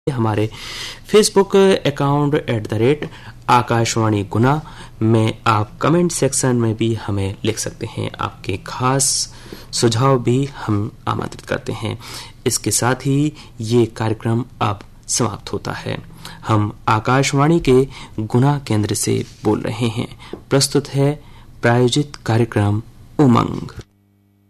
हमारे Facebook account @Akashvani गुना में आप कमेंट सेक्शन में भी हमें लिख सकते हैं। आपके खास सुझाव भी हम आमंत्रित करते हैं। इसके साथ ही ये कार्यक्रम अब समाप्त होता है। हम आकाशवाणी के गुना केंद्र से बोल रहे हैं। प्रस्तुत है प्रायोजित कार्यक्रम उमंग।